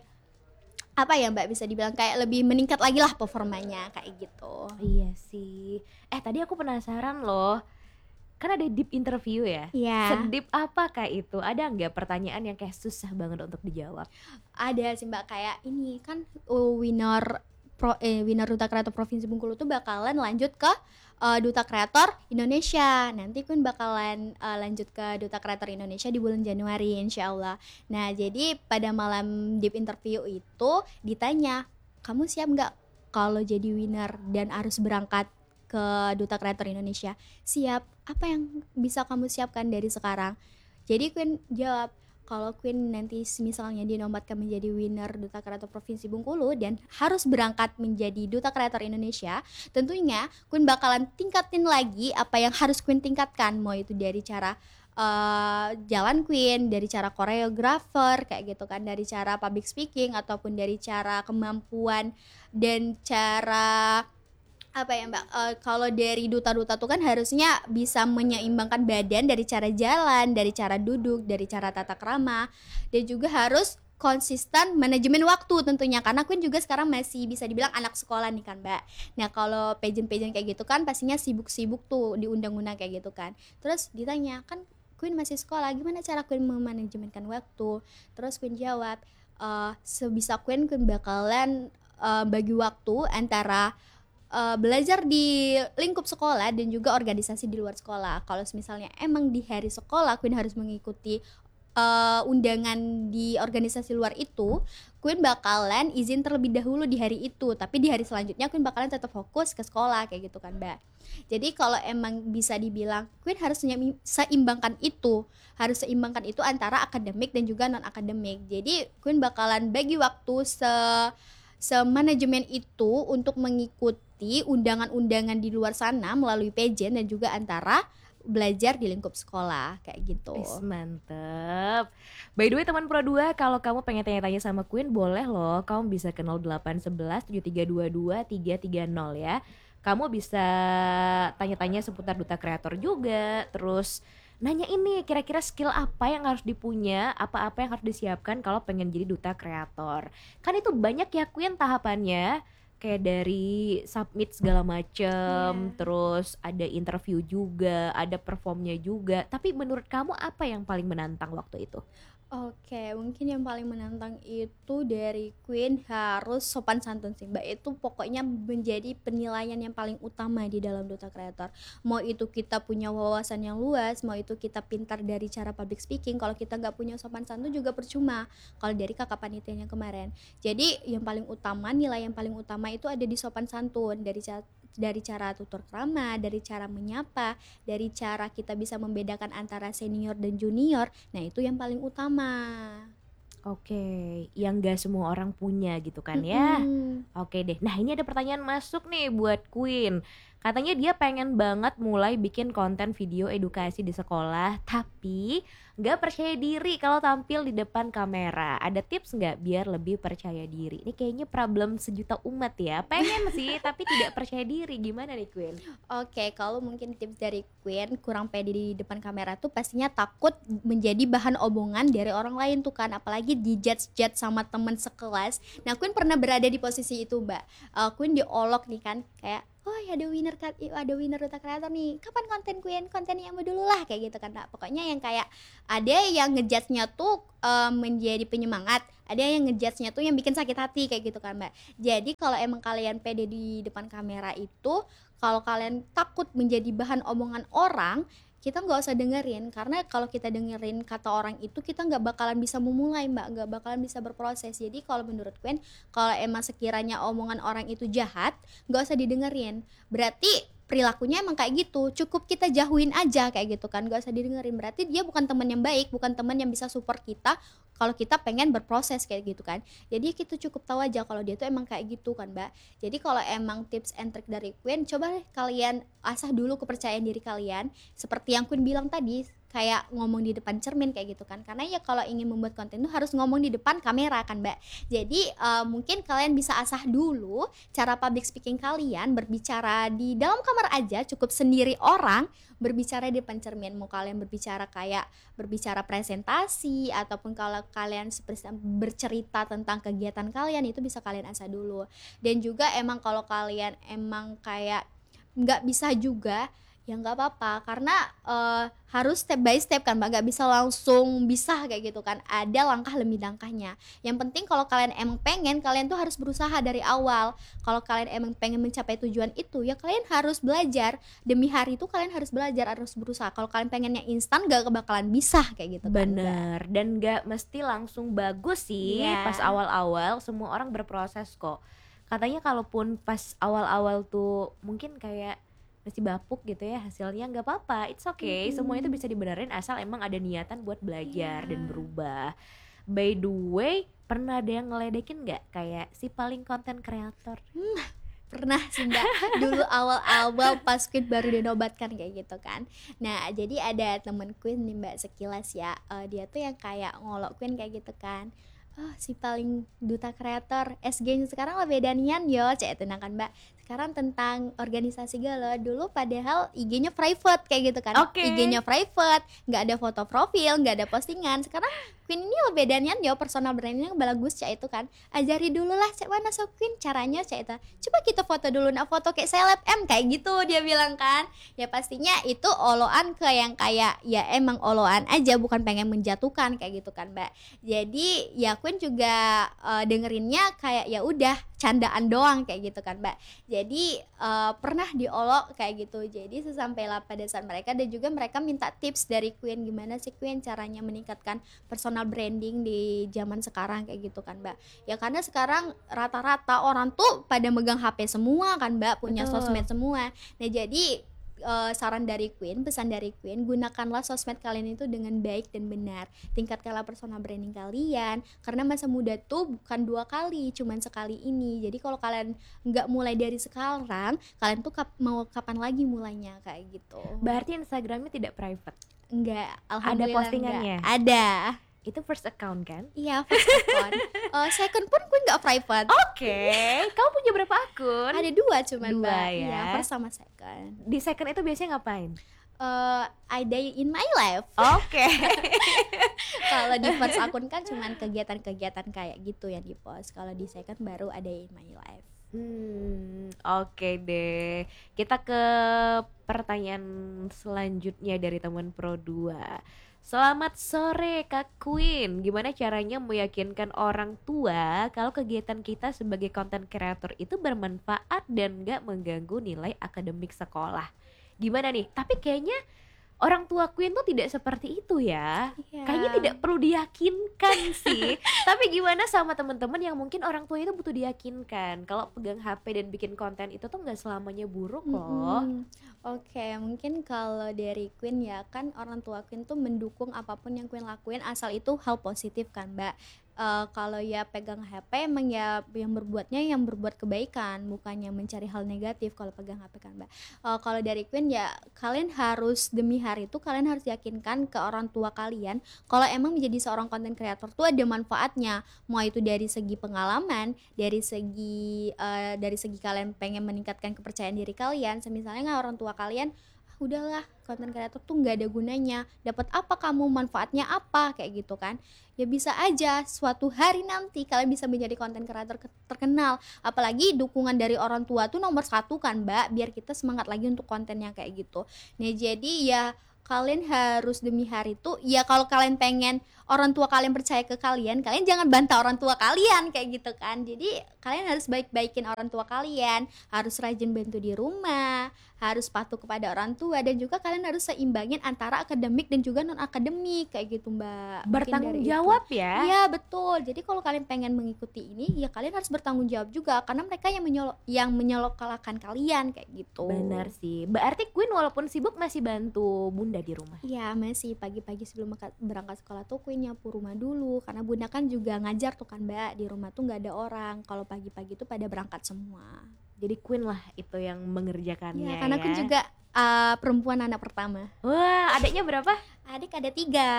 apa ya Mbak, bisa dibilang kayak lebih meningkat lagi lah performanya kayak gitu. Iya sih. Eh tadi aku penasaran loh, kan ada deep interview ya? Iya. Sedip apa kayak itu? Ada nggak pertanyaan yang kayak susah banget untuk dijawab? Ada sih Mbak, kayak ini kan uh, winner pro, eh, winner Duta Kreator Provinsi Bengkulu tuh bakalan lanjut ke uh, Duta Kreator Indonesia. Nanti Queen bakalan uh, lanjut ke Duta Kreator Indonesia di bulan Januari insya Allah. Nah jadi pada malam deep interview itu ditanya, kamu siap nggak kalau jadi winner dan harus berangkat ke Duta Kreator Indonesia? Siap. Apa yang bisa kamu siapkan dari sekarang? Jadi Queen jawab, kalau Queen nanti misalnya dinobatkan menjadi winner Duta Kreator Provinsi Bengkulu dan harus berangkat menjadi Duta Kreator Indonesia, tentunya Queen bakalan tingkatin lagi apa yang harus Queen tingkatkan, mau itu dari cara uh, jalan Queen, dari cara koreografer kayak gitu kan, dari cara public speaking, ataupun dari cara kemampuan dan cara apa ya Mbak, uh, kalau dari duta-duta tuh kan harusnya bisa menyeimbangkan badan dari cara jalan, dari cara duduk, dari cara tata krama, dan juga harus konsisten manajemen waktu tentunya, karena Queen juga sekarang masih bisa dibilang anak sekolah nih kan Mbak. Nah kalau pageant-pageant kayak gitu kan pastinya sibuk-sibuk tuh di undang-undang kayak gitu kan. Terus ditanya, kan Queen masih sekolah, gimana cara Queen memanajemenkan waktu? Terus Queen jawab, uh, sebisa Queen Queen bakalan uh, bagi waktu antara uh, belajar di lingkup sekolah dan juga organisasi di luar sekolah. Kalau misalnya emang di hari sekolah Queen harus mengikuti uh, undangan di organisasi luar itu, Queen bakalan izin terlebih dahulu di hari itu, tapi di hari selanjutnya Queen bakalan tetap fokus ke sekolah kayak gitu kan Mbak. Jadi kalau emang bisa dibilang Queen harus seimbangkan itu, harus seimbangkan itu antara akademik dan juga non akademik. Jadi Queen bakalan bagi waktu se semanajemen itu untuk mengikuti undangan-undangan di luar sana melalui pageant dan juga antara belajar di lingkup sekolah kayak gitu. Is, mantep. By the way teman Pro dua, kalau kamu pengen tanya-tanya sama Queen boleh loh. Kamu bisa ke nol delapan satu satu tujuh tiga dua dua tiga tiga nol ya. Kamu bisa tanya-tanya seputar duta kreator juga. Terus nanya ini kira-kira skill apa yang harus dipunya, apa-apa yang harus disiapkan kalau pengen jadi duta kreator. Kan itu banyak ya Queen tahapannya. Kayak dari submit segala macem, yeah. Terus ada interview juga, ada performnya juga. Tapi menurut kamu apa yang paling menantang waktu itu? Oke, mungkin yang paling menantang itu dari Queen harus sopan santun sih Mbak. Itu pokoknya menjadi penilaian yang paling utama di dalam duta kreator. Mau itu kita punya wawasan yang luas, mau itu kita pintar dari cara public speaking, kalau kita gak punya sopan santun juga percuma. Kalau dari kakak panitianya kemarin. Jadi yang paling utama, nilai yang paling utama itu ada di sopan santun. Dari cara dari cara tutur krama, dari cara menyapa, dari cara kita bisa membedakan antara senior dan junior. Nah itu yang paling utama. Oke, yang gak semua orang punya gitu kan ya. Mm-hmm. Oke deh, nah ini ada pertanyaan masuk nih buat Queen. Katanya dia pengen banget mulai bikin konten video edukasi di sekolah, tapi gak percaya diri kalau tampil di depan kamera. Ada tips gak biar lebih percaya diri? Ini kayaknya problem sejuta umat ya. Pengen sih tapi tidak percaya diri. Gimana nih Queen? Oke, kalau mungkin tips dari Queen kurang pede di depan kamera tuh pastinya takut menjadi bahan omongan dari orang lain tuh kan. Apalagi dijudge-judge sama temen sekelas. Nah Queen pernah berada di posisi itu Mbak. uh, Queen diolok nih kan, kayak oh ya ada winner ada winner duta kreator nih, kapan konten Queen, konten yang dulu lah kayak gitu kan. Nah, pokoknya yang kayak ada yang ngejudge-nya tuh um, menjadi penyemangat, ada yang ngejudge-nya tuh yang bikin sakit hati kayak gitu kan Mbak. Jadi kalau emang kalian pede di depan kamera itu, kalau kalian takut menjadi bahan omongan orang, kita nggak usah dengerin, karena kalau kita dengerin kata orang itu kita nggak bakalan bisa memulai Mbak, nggak bakalan bisa berproses. Jadi kalau menurut Queen, kalau emang sekiranya omongan orang itu jahat, nggak usah didengerin, berarti perilakunya emang kayak gitu, cukup kita jauhin aja kayak gitu kan, nggak usah didengerin, berarti dia bukan teman yang baik, bukan teman yang bisa support kita kalau kita pengen berproses kayak gitu kan. Jadi kita cukup tahu aja kalau dia tuh emang kayak gitu kan Mbak. Jadi kalau emang tips and trick dari Queen, coba deh kalian asah dulu kepercayaan diri kalian, seperti yang Queen bilang tadi, kayak ngomong di depan cermin kayak gitu kan. Karena ya kalau ingin membuat konten itu harus ngomong di depan kamera kan Mbak. Jadi uh, mungkin kalian bisa asah dulu cara public speaking kalian, berbicara di dalam kamar aja, cukup sendiri orang, berbicara di depan cermin. Mau kalian berbicara kayak berbicara presentasi, ataupun kalau kalian bercerita tentang kegiatan kalian, itu bisa kalian asah dulu. Dan juga emang kalau kalian emang kayak nggak bisa juga, ya nggak apa-apa, karena uh, harus step by step kan Mbak, nggak bisa langsung bisa kayak gitu kan, ada langkah demi langkahnya. Yang penting kalau kalian emang pengen, kalian tuh harus berusaha dari awal. Kalau kalian emang pengen mencapai tujuan itu, ya kalian harus belajar, demi hari itu kalian harus belajar, harus berusaha. Kalau kalian pengennya instan, gak bakalan bisa kayak gitu kan. Bener, dan gak mesti langsung bagus sih. Yeah. Pas awal-awal semua orang berproses kok. Katanya kalaupun pas awal-awal tuh mungkin kayak masih bapuk gitu ya hasilnya, nggak apa-apa, it's okay, mm-hmm. Semua itu bisa dibenerin asal emang ada niatan buat belajar, yeah. Dan berubah. By the way, pernah ada yang ngeledekin nggak kayak si paling konten kreator? Hmm, pernah sih Mbak. Dulu awal-awal pas Queen baru dinobatkan kayak gitu kan. Nah jadi ada temen Queen nih Mbak, sekilas ya, uh, dia tuh yang kayak ngolok Queen kayak gitu kan. Oh si paling duta kreator, S G-nya sekarang lah bedanian yo, cek tenang kan Mbak. Sekarang tentang organisasi galau, dulu padahal I G-nya private kayak gitu kan. Okay. I G-nya private, nggak ada foto profil, nggak ada postingan. Sekarang Queen ini lebih bedanian yo, personal brandingnya bagus cek itu kan. Ajari dulu lah cek mana so Queen caranya cek itu. Coba kita foto dulu, nah foto kayak seleb M kayak gitu dia bilang kan. Ya pastinya itu oloan ke yang kayak ya emang oloan aja, bukan pengen menjatuhkan kayak gitu kan Mbak. Jadi ya Queen juga uh, dengerinnya kayak ya udah candaan doang kayak gitu kan Mbak. jadi uh, pernah diolok kayak gitu. Jadi sesampailah pada saat mereka, dan juga mereka minta tips dari Queen, gimana sih Queen caranya meningkatkan personal branding di zaman sekarang kayak gitu kan Mbak. Ya karena sekarang rata-rata orang tuh pada megang H P semua kan Mbak, punya Betul. sosmed semua. Nah jadi uh, saran dari Queen, pesan dari Queen, gunakanlah sosmed kalian itu dengan baik dan benar. Tingkatkanlah personal branding kalian, karena masa muda tuh bukan dua kali, cuman sekali ini. Jadi kalau kalian nggak mulai dari sekarang, kalian tuh kap- mau kapan lagi mulainya kayak gitu. Berarti Instagramnya tidak private? Enggak, alhamdulillah postingannya? enggak. Ada. Itu first account kan? Iya, first account. uh, second pun Queen nggak private. Oke, kamu punya berapa akun? Ada dua cuman Dua Mbak. ya. Iya, first sama second. Di second itu biasanya ngapain? Uh, I day in my life. Oke. Kalau di first akun kan cuman kegiatan-kegiatan kayak gitu yang di post. Kalau di second baru ada in my life. Hmm, oke deh. Kita ke pertanyaan selanjutnya dari teman Pro dua. Selamat sore Kak Queen. Gimana caranya meyakinkan orang tua kalau kegiatan kita sebagai content creator itu bermanfaat dan gak mengganggu nilai akademik sekolah? Gimana nih? Tapi kayaknya orang tua Queen tuh tidak seperti itu ya. Iya. Kayaknya tidak perlu diyakinkan sih. Tapi gimana sama teman-teman yang mungkin orang tua itu butuh diyakinkan kalau pegang H P dan bikin konten itu tuh nggak selamanya buruk loh. Mm-mm. Oke, mungkin kalau dari Queen ya kan, orang tua Queen tuh mendukung apapun yang Queen lakuin asal itu hal positif kan Mbak. Uh, kalau ya pegang H P emang ya yang berbuatnya yang berbuat kebaikan, bukannya mencari hal negatif kalau pegang H P kan Mbak. Uh, kalau dari Queen ya kalian harus demi hari itu kalian harus yakinkan ke orang tua kalian kalau emang menjadi seorang content creator tuh ada manfaatnya, mau itu dari segi pengalaman, dari segi uh, dari segi kalian pengen meningkatkan kepercayaan diri kalian. Semisalnya nggak orang tua kalian, ah, udahlah content creator tuh nggak ada gunanya, dapat apa kamu, manfaatnya apa kayak gitu kan. Ya bisa aja suatu hari nanti kalian bisa menjadi content creator terkenal. Apalagi dukungan dari orang tua tuh nomor satu kan Mbak, biar kita semangat lagi untuk kontennya kayak gitu. Nah jadi ya kalian harus demi hari itu, ya kalau kalian pengen orang tua kalian percaya ke kalian, kalian jangan bantah orang tua kalian kayak gitu kan. Jadi kalian harus baik-baikin orang tua kalian, harus rajin bantu di rumah, harus patuh kepada orang tua, dan juga kalian harus seimbangin antara akademik dan juga non akademik kayak gitu Mbak. Mungkin Bertanggung dari itu. jawab ya. Iya betul. Jadi kalau kalian pengen mengikuti ini, ya kalian harus bertanggung jawab juga, karena mereka yang menyolok yang menyolokkan kalian kayak gitu. Benar sih. Berarti Queen walaupun sibuk masih bantu Bunda di rumah. Iya masih, pagi-pagi sebelum maka- berangkat sekolah tuh Queen nyapu rumah dulu, karena Bunda kan juga ngajar tuh kan Mbak, di rumah tuh nggak ada orang kalau pagi-pagi tuh pada berangkat semua. Jadi Queen lah itu yang mengerjakannya Iya, ya. karena aku juga uh, perempuan anak pertama. Wah, adiknya berapa? Adik ada tiga.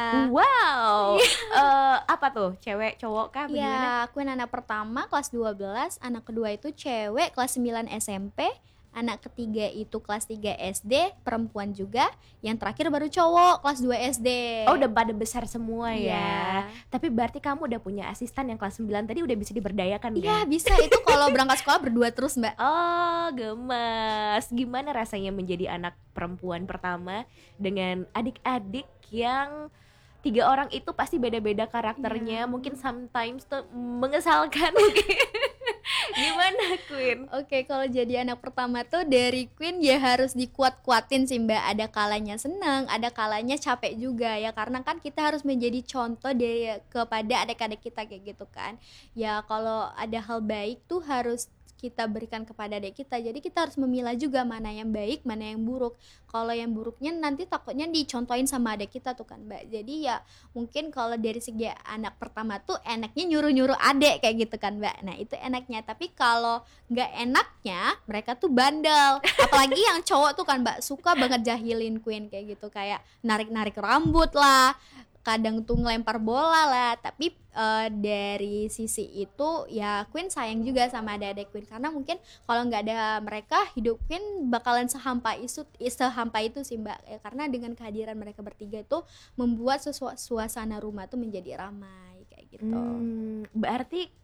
Wow. Eh, apa tuh? Cewek, cowok kah? Bagaimana? Iya, Queen anak pertama kelas dua belas, anak kedua itu cewek kelas sembilan S M P, anak ketiga itu kelas tiga S D, perempuan juga, yang terakhir baru cowok kelas dua S D. Oh, udah pada besar semua ya. Iya. Tapi berarti kamu udah punya asisten yang kelas sembilan tadi udah bisa diberdayakan Iya, kan? bisa itu kalau berangkat sekolah berdua terus, Mbak. Oh, gemas. Gimana rasanya menjadi anak perempuan pertama dengan adik-adik yang tiga orang itu pasti beda-beda karakternya, Iya. mungkin sometimes tuh mengesalkan. Gimana Queen? Oke, kalau jadi anak pertama tuh dari Queen ya harus dikuat-kuatin sih Mbak. Ada kalanya senang, ada kalanya capek juga ya, karena kan kita harus menjadi contoh dari kepada adik-adik kita kayak gitu kan. Ya kalau ada hal baik tuh harus kita berikan kepada adik kita. Jadi kita harus memilah juga mana yang baik, mana yang buruk. Kalau yang buruknya nanti takutnya dicontohin sama adik kita tuh kan Mbak. Jadi ya mungkin kalau dari segi anak pertama tuh enaknya nyuruh-nyuruh adik kayak gitu kan Mbak. Nah itu enaknya. Tapi kalau nggak enaknya mereka tuh bandel. Apalagi yang cowok tuh kan Mbak, suka banget jahilin Queen kayak gitu. Kayak narik-narik rambut lah, kadang tuh ngelempar bola lah. Tapi uh, dari sisi itu ya Queen sayang juga sama adik-adik Queen, karena mungkin kalau nggak ada mereka hidup Queen bakalan sehampa itu sehampa itu sih Mbak ya, karena dengan kehadiran mereka bertiga itu membuat sesu- suasana rumah tuh menjadi ramai kayak gitu. Hmm, berarti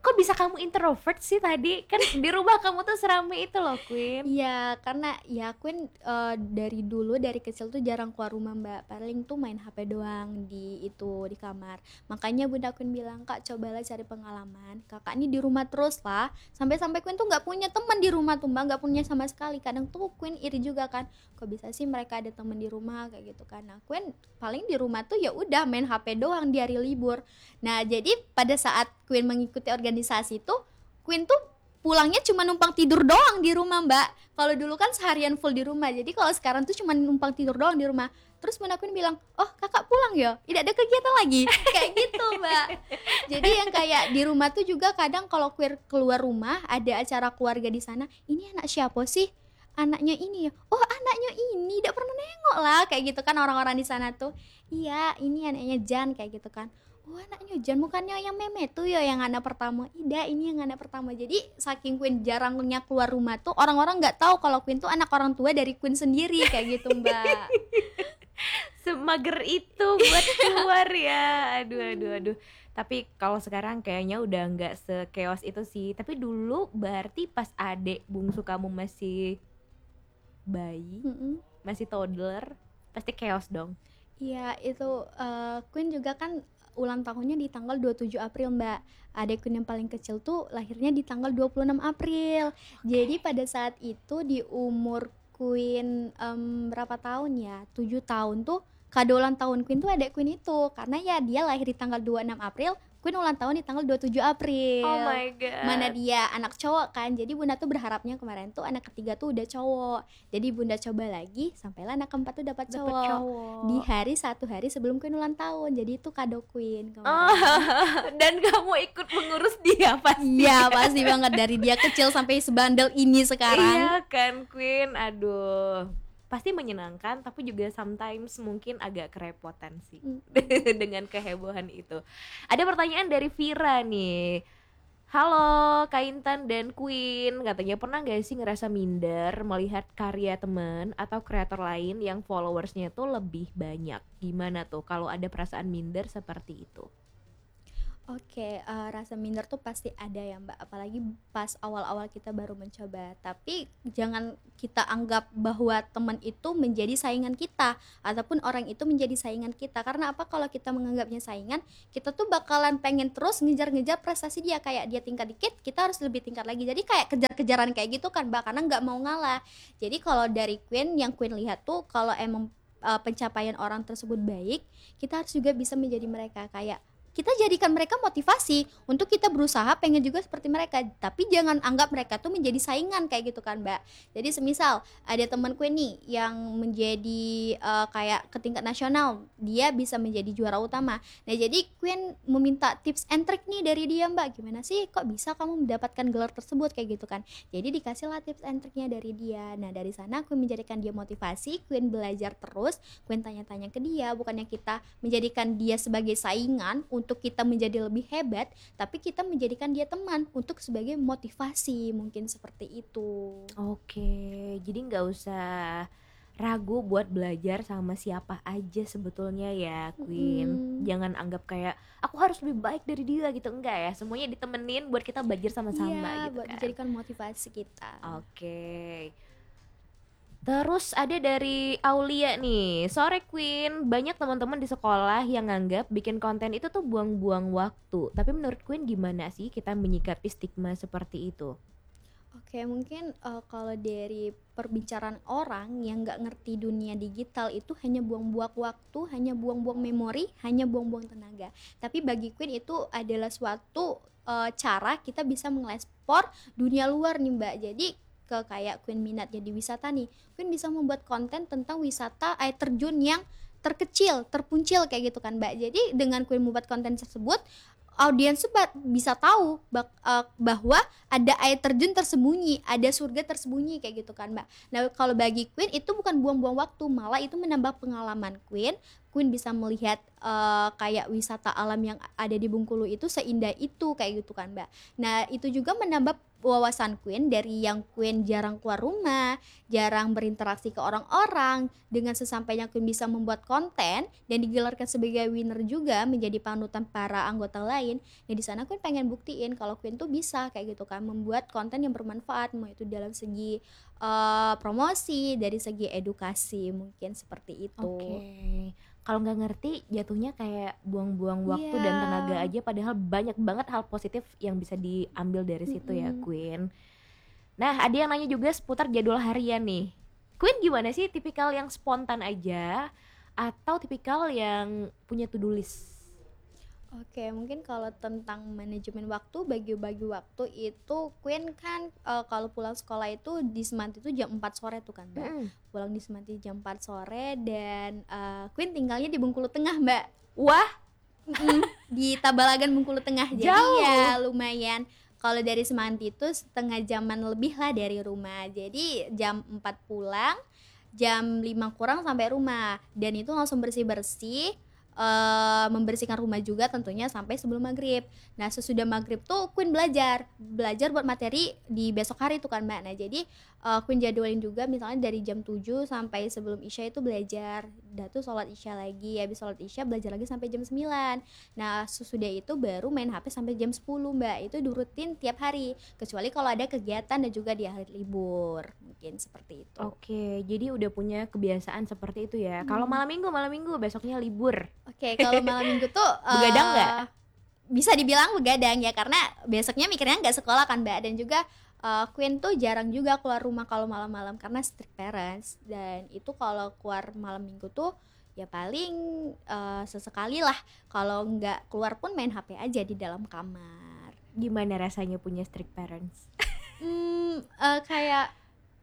Kok bisa kamu introvert sih tadi? Kan di rumah kamu tuh serame itu loh, Queen. Iya, karena ya Queen eh, dari dulu dari kecil tuh jarang keluar rumah Mbak. Paling tuh main H P doang di itu di kamar. Makanya Bunda Queen bilang, "Kak, cobalah cari pengalaman. Kakak ini di rumah terus lah." Sampai-sampai Queen tuh nggak punya teman di rumah tuh Mbak, nggak punya sama sekali. Kadang tuh Queen iri juga kan. Kok bisa sih mereka ada teman di rumah kayak gitu kan. Nah, Queen paling di rumah tuh ya udah main H P doang di hari libur. Nah, jadi pada saat Queen mengikuti organisasi tuh, Queen tuh pulangnya cuma numpang tidur doang di rumah Mbak. Kalau dulu kan seharian full di rumah, jadi kalau sekarang tuh cuma numpang tidur doang di rumah. Terus Bunda Queen bilang, "Oh, kakak pulang ya? Tidak ada kegiatan lagi?" Kayak gitu Mbak. Jadi yang kayak di rumah tuh juga kadang kalau Queen keluar rumah ada acara keluarga di sana, "Ini anak siapa sih? Anaknya ini ya? Oh, anaknya ini, tidak pernah nengok lah." Kayak gitu kan orang-orang di sana tuh. "Iya, ini anaknya Jan," kayak gitu kan. "Oh, anaknya Jan, bukannya yang meme tuh ya yang anak pertama?" "Ida, ini yang anak pertama." Jadi saking Queen jarangnya keluar rumah tuh orang-orang nggak tahu kalau Queen tuh anak orang tua dari Queen sendiri kayak gitu Mbak. Semager itu buat keluar ya. Aduh aduh aduh. Tapi kalau sekarang kayaknya udah nggak sekeos itu sih. Tapi dulu berarti pas adek bungsu kamu masih bayi, Mm-mm. masih toddler, pasti chaos dong. Iya, itu eh, Queen juga kan ulang tahunnya di tanggal dua puluh tujuh April Mbak. Adek Queen yang paling kecil tuh lahirnya di tanggal dua puluh enam April. Jadi pada saat itu di umur Queen em, berapa tahun ya? tujuh tahun tuh kado ulang tahun Queen tuh adek Queen itu. Karena ya dia lahir di tanggal dua puluh enam April, Queen ulang tahun di tanggal dua puluh tujuh April. Oh my god. Mana dia anak cowok kan, jadi Bunda tuh berharapnya kemarin tuh anak ketiga tuh udah cowok. Jadi Bunda coba lagi sampailah anak keempat tuh dapat Dapet cowok. cowok. Di hari satu hari sebelum Queen ulang tahun, jadi itu kado Queen Oh, kemarin. dan kamu ikut mengurus dia pasti. Iya pasti banget, dari dia kecil sampai sebandel ini sekarang. Iya kan Queen, aduh. Pasti menyenangkan tapi juga sometimes mungkin agak kerepotan sih Mm. dengan kehebohan itu. Ada pertanyaan dari Vira nih. Halo Kak Intan dan Queen, katanya pernah gak sih ngerasa minder melihat karya teman atau kreator lain yang followersnya tuh lebih banyak? Gimana tuh kalau ada perasaan minder seperti itu? Oke, eh, rasa minder tuh pasti ada ya Mbak, apalagi pas awal-awal kita baru mencoba. Tapi jangan kita anggap bahwa teman itu menjadi saingan kita ataupun orang itu menjadi saingan kita. Karena apa? Kalau kita menganggapnya saingan, kita tuh bakalan pengen terus ngejar-ngejar prestasi dia. Kayak dia tingkat dikit, kita harus lebih tingkat lagi. Jadi kayak kejar-kejaran kayak gitu kan Mbak, karena nggak mau ngalah. Jadi kalau dari Queen, yang Queen lihat tuh kalau emang eh, pencapaian orang tersebut baik, kita harus juga bisa menjadi mereka. Kayak kita jadikan mereka motivasi untuk kita berusaha pengen juga seperti mereka, tapi jangan anggap mereka tuh menjadi saingan kayak gitu kan Mbak. Jadi semisal ada teman Queen nih yang menjadi uh, kayak ke tingkat nasional, dia bisa menjadi juara utama. Nah jadi Queen meminta tips and trick nih dari dia Mbak, gimana sih kok bisa kamu mendapatkan gelar tersebut kayak gitu kan. Jadi dikasihlah tips and tricknya dari dia. Nah dari sana Queen menjadikan dia motivasi, Queen belajar terus, Queen tanya-tanya ke dia, bukannya kita menjadikan dia sebagai saingan untuk kita menjadi lebih hebat, tapi kita menjadikan dia teman untuk sebagai motivasi, mungkin seperti itu. Oke, jadi nggak usah ragu buat belajar sama siapa aja sebetulnya ya Queen. Mm-mm. Jangan anggap kayak aku harus lebih baik dari dia gitu, enggak ya. Semuanya ditemenin buat kita belajar sama-sama Iya, gitu buat kan. dijadikan motivasi kita. Oke. Terus ada dari Aulia nih, sore Queen, banyak teman-teman di sekolah yang nganggap bikin konten itu tuh buang-buang waktu. Tapi menurut Queen gimana sih kita menyikapi stigma seperti itu? Oke, mungkin uh, kalau dari perbicaraan orang yang nggak ngerti dunia digital itu hanya buang-buang waktu, hanya buang-buang memori, hanya buang-buang tenaga. Tapi bagi Queen itu adalah suatu uh, cara kita bisa mengeksplor dunia luar nih Mbak. Jadi ke kayak Queen minat jadi wisata nih, Queen bisa membuat konten tentang wisata air terjun yang terkecil, terpuncil kayak gitu kan Mbak. Jadi dengan Queen membuat konten tersebut, audiens tuh bisa tahu bak- uh, bahwa ada air terjun tersembunyi, ada surga tersembunyi kayak gitu kan Mbak. Nah kalau bagi Queen itu bukan buang-buang waktu, malah itu menambah pengalaman Queen. Queen bisa melihat uh, kayak wisata alam yang ada di Bengkulu itu seindah itu kayak gitu kan Mbak. Nah itu juga menambah wawasan Queen dari yang Queen jarang keluar rumah, jarang berinteraksi ke orang-orang, dengan sesampainya Queen bisa membuat konten dan digelarkan sebagai winner juga menjadi panutan para anggota lain. Ya di sana Queen pengen buktiin kalau Queen tuh bisa kayak gitu kan, membuat konten yang bermanfaat, mau itu dalam segi uh, promosi, dari segi edukasi, mungkin seperti itu. Oke. Kalau nggak ngerti jatuhnya kayak buang-buang waktu dan Iya. tenaga aja, padahal banyak banget hal positif yang bisa diambil dari situ ya Mm-mm. Queen. Nah, ada yang nanya juga seputar jadwal harian nih. Queen gimana sih, tipikal yang spontan aja atau tipikal yang punya to do list? Oke, mungkin kalau tentang manajemen waktu, bagi-bagi waktu itu Queen kan eh, kalau pulang sekolah itu di Semanti itu jam empat sore tuh kan, Mbak. Mm-mm. Pulang di Semanti jam empat sore dan eh, Queen tinggalnya di Bengkulu Tengah, Mbak. Wah, Mm-mm, di Tabalagan Bengkulu Tengah. Jadi Jauh. ya lumayan. Kalau dari Semanti itu setengah jaman lebih lah dari rumah. Jadi jam empat pulang, jam lima kurang sampai rumah. Dan itu langsung bersih-bersih, eh, membersihkan rumah juga tentunya sampai sebelum maghrib. Nah sesudah maghrib tuh Queen belajar, belajar buat materi di besok hari tuh kan Mbak. Nah jadi eh, Queen jadwalin juga misalnya dari jam tujuh sampai sebelum Isya itu belajar. Dah tuh sholat Isya lagi, habis sholat Isya belajar lagi sampai jam sembilan. Nah sesudah itu baru main H P sampai jam sepuluh Mbak. Itu dirutin tiap hari, kecuali kalau ada kegiatan dan juga di hari libur, mungkin seperti itu. oke, jadi udah punya kebiasaan seperti itu ya. Kalau Hmm. malam minggu, malam minggu besoknya libur. Oke, kalau malam minggu tuh Begadang eh, nggak? bisa dibilang begadang ya, karena besoknya mikirnya nggak sekolah kan Mbak. Dan juga eh, Queen tuh jarang juga keluar rumah kalau malam-malam karena strict parents. Dan itu kalau keluar malam minggu tuh ya paling eh, sesekali lah. Kalau nggak keluar pun main H P aja di dalam kamar. Gimana rasanya punya strict parents? Hmm, eh, kayak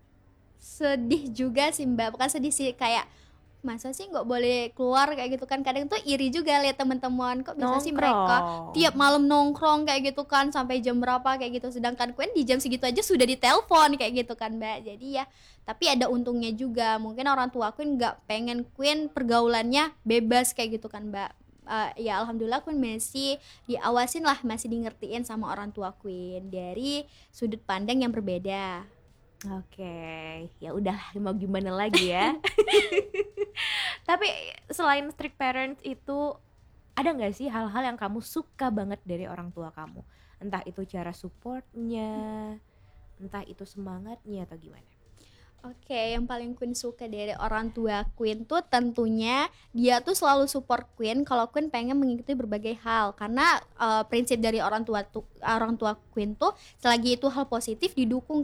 sedih juga sih Mbak, bukan sedih sih, kayak masa sih nggak boleh keluar kayak gitu kan. Kadang tuh iri juga lihat teman-teman, kok bisa sih mereka Nongkrong. tiap malam nongkrong kayak gitu kan sampai jam berapa kayak gitu, sedangkan Queen di jam segitu aja sudah ditelepon kayak gitu kan Mbak. Jadi ya tapi ada untungnya juga, mungkin orang tua Queen nggak pengen Queen pergaulannya bebas kayak gitu kan Mbak. Eh, ya alhamdulillah Queen masih diawasin lah, masih di ngertiin sama orang tua Queen dari sudut pandang yang berbeda. Oke, ya udah mau gimana lagi ya. Tapi selain strict parents itu, ada nggak sih hal-hal yang kamu suka banget dari orang tua kamu? Entah itu cara supportnya, entah itu semangatnya atau gimana? Oke, yang paling Queen suka dari orang tua Queen tuh tentunya dia tuh selalu support Queen kalau Queen pengen mengikuti berbagai hal, karena eh, prinsip dari orang tua tu, orang tua Queen tuh selagi itu hal positif didukung